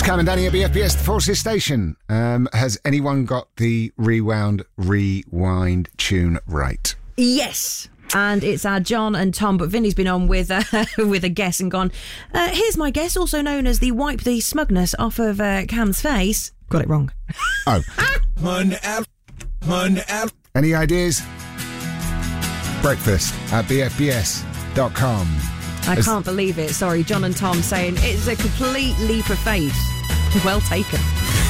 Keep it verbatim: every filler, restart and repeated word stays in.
Cam and Danny at B F B S, the Forces Station. Um, has anyone got the rewound, rewind tune right? Yes. And it's our John and Tom, but Vinny's been on with uh, with a guess and gone, uh, here's my guess, also known as the wipe the smugness off of uh, Cam's face. Got it wrong. Oh. Any ideas? Breakfast at B F B S dot com. I As- can't believe it. Sorry, John and Tom saying it's a complete leap of faith. Well taken.